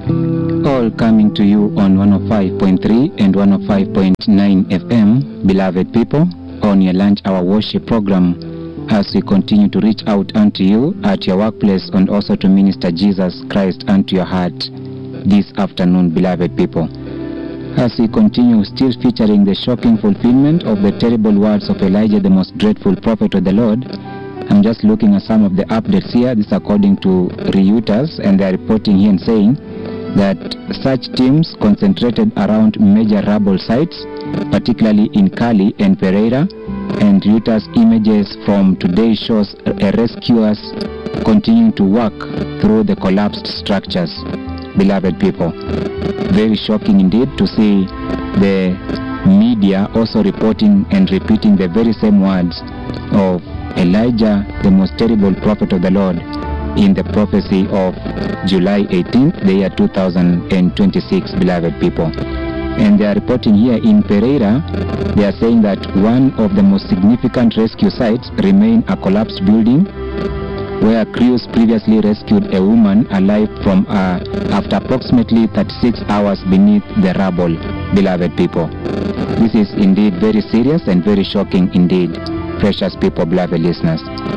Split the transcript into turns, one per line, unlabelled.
all coming to you on 105.3 and 105.9 FM, beloved people, on your lunch hour worship program, as we continue to reach out unto you at your workplace and also to minister Jesus Christ unto your heart this afternoon, beloved people. As we continue still featuring the shocking fulfillment of the terrible words of Elijah, the most dreadful prophet of the Lord, I'm just looking at some of the updates here. This is according to Reuters, and they are reporting here and saying that such teams concentrated around major rubble sites, particularly in Cali and Pereira, and Reuters images from today shows rescuers continuing to work through the collapsed structures. Beloved people, very shocking indeed to see the media also reporting and repeating the very same words of Elijah, the most terrible prophet of the Lord, in the prophecy of July 18th, the year 2026, beloved people. And they are reporting here in Pereira, they are saying that one of the most significant rescue sites remain a collapsed building where crews previously rescued a woman alive from after approximately 36 hours beneath the rubble, beloved people. This is indeed very serious and very shocking indeed, precious people, beloved listeners.